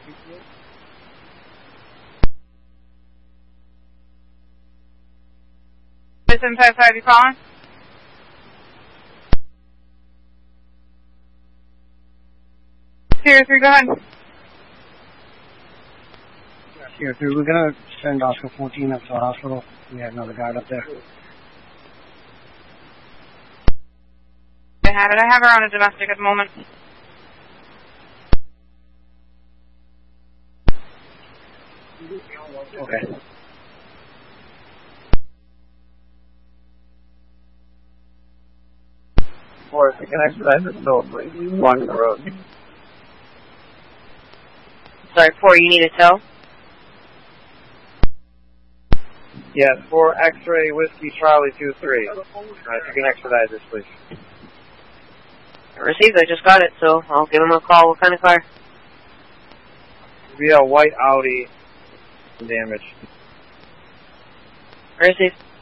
755, you calling? Sierra 3, go ahead. Sierra 3, we're going to send Oscar 14 up to the hospital. We had another guard up there. I have her on a domestic at the moment. Okay. Or if you can expedite this bill, please. Along the road. Sorry, 4, you need a tow? Yes, 4 X-ray Whiskey Charlie 23. If you can expedite this, please. Received, I just got it, so I'll give him a call. What kind of car? We have a white Audi damage. Received.